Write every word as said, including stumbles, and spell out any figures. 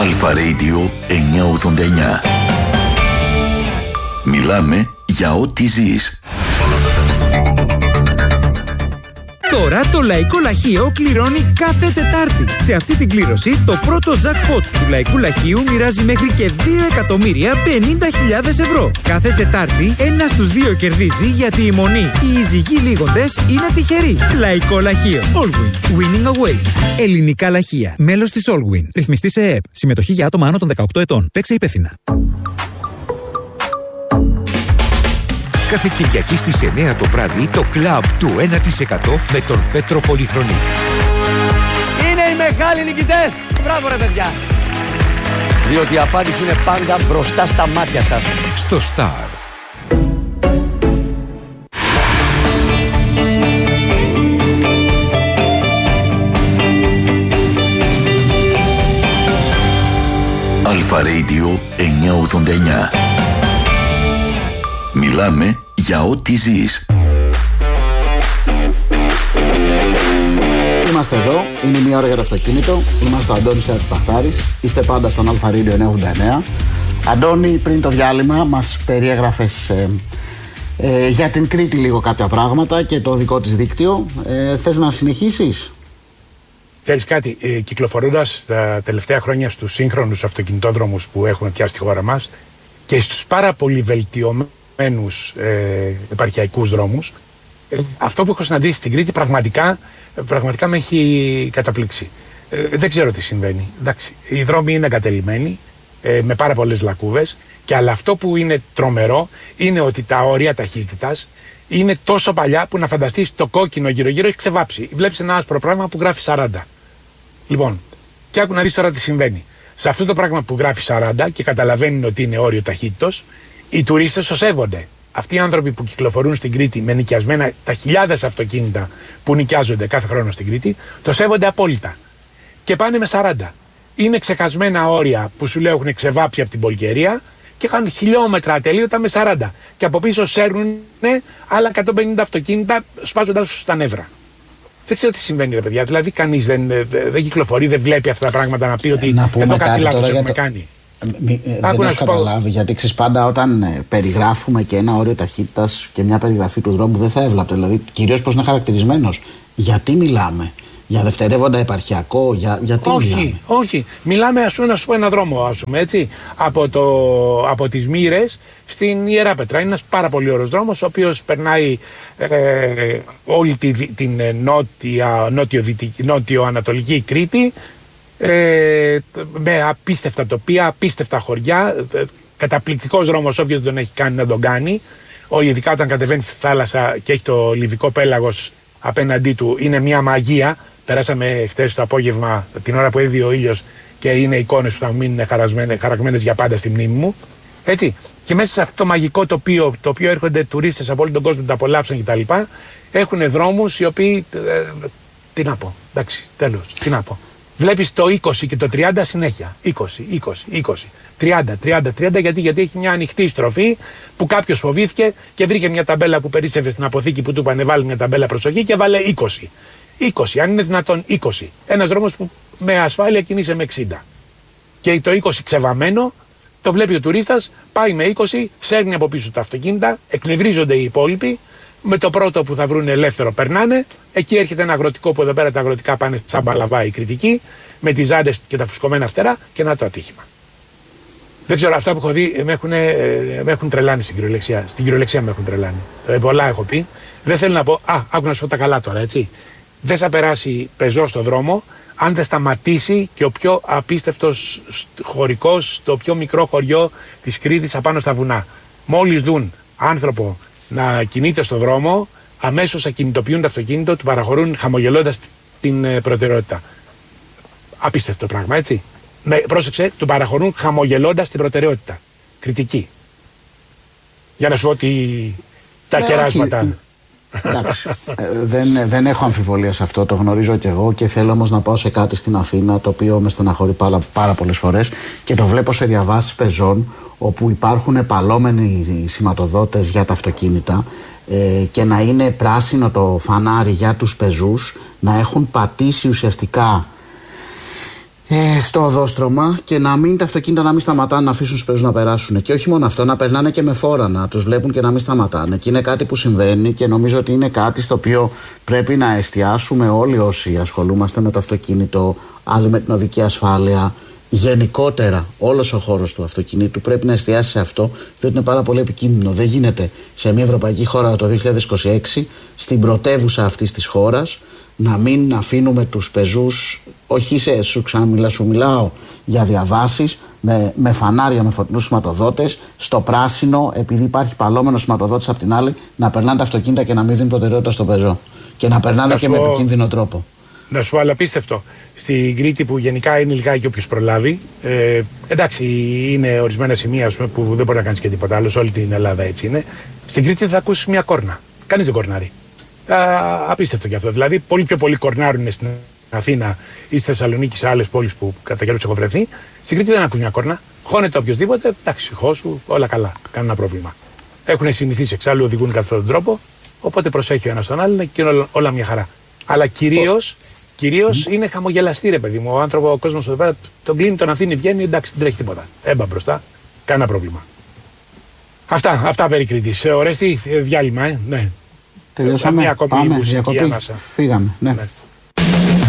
Αλφα Radio εννιακόσια ογδόντα εννιά. Μιλάμε για ό,τι ζεις. Τώρα το Λαϊκό Λαχείο κληρώνει κάθε Τετάρτη. Σε αυτή την κλήρωση το πρώτο jackpot του Λαϊκού Λαχείου μοιράζει μέχρι και δύο εκατομμύρια πενήντα χιλιάδες ευρώ. Κάθε Τετάρτη ένας στους δύο κερδίζει, γιατί η μονή, οι ειζυγοί λίγοντες είναι τυχεροί. Λαϊκό Λαχείο. Allwin. Winning awaits. Ελληνικά λαχεία. Μέλος της Allwin. Ρυθμιστή σε ΕΕΠ. Συμμετοχή για άτομα άνω των δεκαοκτώ ετών. Παίξε υπεύθυνα. Κάθε Κυριακή στις εννιά το βράδυ το κλαμπ του ένα τοις εκατό με τον Πέτρο Πολυχρονή. Είναι οι μεγάλοι νικητές. Μπράβο ρε παιδιά. Διότι η απάντηση είναι πάντα μπροστά στα μάτια σας. Στο Star. Αλφα Radio εννιακόσια ογδόντα εννιά. Μιλάμε για ό,τι ζεις. Είμαστε εδώ, είναι μία ώρα για το αυτοκίνητο. Είμαστε ο Αντώνης Παχτάρης. Είστε πάντα στον Αλφα Radio εννιακόσια ογδόντα εννιά. Αντώνη, πριν το διάλειμμα μας περιέγραφες ε, ε, για την Κρήτη λίγο κάποια πράγματα και το δικό της δίκτυο. Ε, θες να συνεχίσεις? Ξέρεις κάτι, ε, κυκλοφορώντας τα τελευταία χρόνια στους σύγχρονους αυτοκινητόδρομους που έχουν πια στη χώρα μας και στους πάρα πολύ βελτιωμένους ε, επαρχιακούς δρόμους, ε, αυτό που έχω συναντήσει στην Κρήτη πραγματικά, πραγματικά με έχει καταπλήξει. Ε, δεν ξέρω τι συμβαίνει. Εντάξει, οι δρόμοι είναι εγκατελειμμένοι, ε, με πάρα πολλές λακκούβες, και αλλά αυτό που είναι τρομερό είναι ότι τα όρια ταχύτητας είναι τόσο παλιά που να φανταστείς το κόκκινο γύρω-γύρω έχει ξεβάψει. Βλέπεις ένα άσπρο πράγμα που γράφει σαράντα. Λοιπόν, και άκου να δεις τώρα τι συμβαίνει. Σε αυτό το πράγμα που γράφει σαράντα και καταλαβαίνουν ότι είναι όριο ταχύτητος, οι τουρίστες το σέβονται. Αυτοί οι άνθρωποι που κυκλοφορούν στην Κρήτη με νοικιασμένα, τα χιλιάδες αυτοκίνητα που νοικιάζονται κάθε χρόνο στην Κρήτη, το σέβονται απόλυτα. Και πάνε με σαράντα. Είναι ξεχασμένα όρια που σου λέω έχουν ξεβάψει από την πολυκαιρία και κάνουν χιλιόμετρα ατελείωτα με σαράντα. Και από πίσω σέρνουν άλλα εκατόν πενήντα αυτοκίνητα σπάζοντας τους στα νεύρα. Δεν ξέρω τι συμβαίνει, ρε παιδιά. Δηλαδή, κανείς δεν, δεν κυκλοφορεί, δεν βλέπει αυτά τα πράγματα να πει ότι να εδώ κάτι λάθος έχουμε το... κάνει. Μη, δεν έχω καταλάβει, γιατί ξέρεις, πάντα όταν ε, περιγράφουμε και ένα όριο ταχύτητας και μια περιγραφή του δρόμου δεν θα έβλαπτε. Δηλαδή, κυρίως πώς είναι χαρακτηρισμένος. Γιατί μιλάμε? Για δευτερεύοντα επαρχιακό, για, γιατί όχι, μιλάμε? Όχι, μιλάμε, ας πούμε, να σου πω ένα δρόμο, ας πούμε, έτσι, από, το, από τις Μοίρες στην Ιεράπετρα. Είναι ένας πάρα πολύ ωραίος δρόμος, ο οποίος περνάει ε, όλη τη, την νότια, νότιο, νότιο-ανατολική Κρήτη, ε, με απίστευτα τοπία, απίστευτα χωριά, ε, καταπληκτικός δρόμος, όποιος δεν τον έχει κάνει να τον κάνει. Ο, ειδικά όταν κατεβαίνει στη θάλασσα και έχει το Λιβικό πέλαγος απέναντί του, είναι μια μαγεία. Περάσαμε χτες το απόγευμα, την ώρα που έδιε ο ήλιος, και είναι εικόνες που θα μείνουν χαραγμένες για πάντα στη μνήμη μου. Έτσι. Και μέσα σε αυτό το μαγικό τοπίο, το οποίο έρχονται τουρίστες από όλο τον κόσμο, τα απολαύσουν κτλ. Έχουν δρόμους οι οποίοι. Ε, τι να πω. Εντάξει, τέλος. Τι να πω. Βλέπεις το είκοσι και το τριάντα συνέχεια. είκοσι, είκοσι, είκοσι, τριάντα, τριάντα, τριάντα, γιατί, γιατί έχει μια ανοιχτή στροφή που κάποιος φοβήθηκε και βρήκε μια ταμπέλα που περίσσευε στην αποθήκη που του είπανε βάλει μια ταμπέλα προσοχή και βάλε είκοσι. είκοσι, αν είναι δυνατόν είκοσι. Ένας δρόμος που με ασφάλεια κινείσαι με εξήντα. Και το είκοσι ξεβαμμένο, το βλέπει ο τουρίστας, πάει με είκοσι, σέρνει από πίσω τα αυτοκίνητα, εκνευρίζονται οι υπόλοιποι. Με το πρώτο που θα βρουν ελεύθερο περνάνε. Εκεί έρχεται ένα αγροτικό που εδώ πέρα τα αγροτικά πάνε σαν παλαβά οι κριτικοί, με τις ζάντες και τα φουσκωμένα φτερά, και να το ατύχημα. Δεν ξέρω, αυτά που έχω δει με έχουν, με έχουν τρελάνει στην κυριολεξία. Στην κυριολεξία με έχουν τρελάνει. Ε, πολλά έχω πει. Δεν θέλω να πω. Α, άκου να σου πω τα καλά τώρα, έτσι. Δεν θα περάσει πεζό στο δρόμο αν δεν σταματήσει και ο πιο απίστευτος χωρικός, το πιο μικρό χωριό της Κρήτης απάνω στα βουνά. Μόλις δουν άνθρωπο να κινείται στο δρόμο, αμέσως ακινητοποιούν το αυτοκίνητο, του παραχωρούν χαμογελώντας την προτεραιότητα. Απίστευτο πράγμα, έτσι. Με, πρόσεξε, του παραχωρούν χαμογελώντας την προτεραιότητα. Κριτική. Για να σου πω ότι τα ναι, κεράσματα. Εντάξει, δεν, δεν έχω αμφιβολία σε αυτό, το γνωρίζω κι εγώ, και θέλω όμως να πάω σε κάτι στην Αθήνα το οποίο με στεναχωρεί πάρα, πάρα πολλές φορές και το βλέπω σε διαβάσεις πεζών όπου υπάρχουν επαλόμενοι σηματοδότες για τα αυτοκίνητα ε, και να είναι πράσινο το φανάρι για τους πεζούς, να έχουν πατήσει ουσιαστικά Ε, στο οδόστρωμα και να μην τα αυτοκίνητα να μην σταματάνε να αφήσουν τους πεζούς να περάσουν. Και όχι μόνο αυτό, να περνάνε και με φόρα, να τους βλέπουν και να μην σταματάνε. Και είναι κάτι που συμβαίνει και νομίζω ότι είναι κάτι στο οποίο πρέπει να εστιάσουμε όλοι όσοι ασχολούμαστε με το αυτοκίνητο, άλλοι με την οδική ασφάλεια. Γενικότερα, όλος ο χώρος του αυτοκινήτου πρέπει να εστιάσει σε αυτό, διότι είναι πάρα πολύ επικίνδυνο. Δεν γίνεται σε μια ευρωπαϊκή χώρα το δύο χιλιάδες είκοσι έξι, στην πρωτεύουσα αυτής της χώρας, να μην αφήνουμε τους πεζούς, όχι σε σου ξαναμιλά, σου μιλάω για διαβάσεις, με, με φανάρια, με φωτεινούς σηματοδότες, στο πράσινο, επειδή υπάρχει παλόμενος σηματοδότης απ' την άλλη, να περνάνε τα αυτοκίνητα και να μην δίνουν προτεραιότητα στο πεζό. Και να περνάνε να και με επικίνδυνο τρόπο. Να σου πω, αλλά απίστευτο. Στην Κρήτη, που γενικά είναι λιγάκι όποιος προλάβει, ε, εντάξει, είναι ορισμένα σημεία πούμε, που δεν μπορεί να κάνεις και τίποτα άλλο, σε όλη την Ελλάδα έτσι είναι. Στην Κρήτη θα ακούσεις μια κόρνα. Κανείς δεν κορνάρει. Α, απίστευτο κι αυτό. Δηλαδή, πολύ πιο πολλοί κορνάρουν στην Αθήνα ή στη Θεσσαλονίκη, σε άλλες πόλεις που κατά καιρούς έχω βρεθεί. Στην Κρήτη δεν ακούς μια κόρνα. Χώνεται οποιοδήποτε, εντάξει, χώσου, όλα καλά. Κανένα πρόβλημα. Έχουν συνηθίσει εξάλλου, οδηγούν κατά αυτόν τον τρόπο. Οπότε προσέχει ο ένας τον άλλον και όλα, όλα μια χαρά. Αλλά κυρίως. Κυρίως mm. είναι χαμογελαστή, ρε παιδί μου. Ο άνθρωπος, ο κόσμος εδώ πέρα τον κλείνει, τον αφήνει, βγαίνει, εντάξει, δεν τρέχει τίποτα. Έμπα μπροστά, κανένα πρόβλημα. Αυτά, αυτά περί Κρήτης. Ορέστη, διάλειμμα, ε, ναι. Τελειώσαμε. Μια ακόμη Πάμε, μουσική διακοπή. ανάσα. Φύγαμε, ναι. ναι.